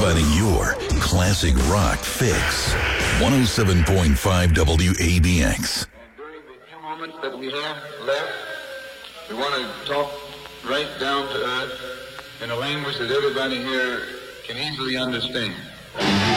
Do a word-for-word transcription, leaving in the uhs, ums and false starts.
providing your classic rock fix. one oh seven point five W A B X. And during the few moments that we have left, we want to talk right down to earth in a language that everybody here can easily understand.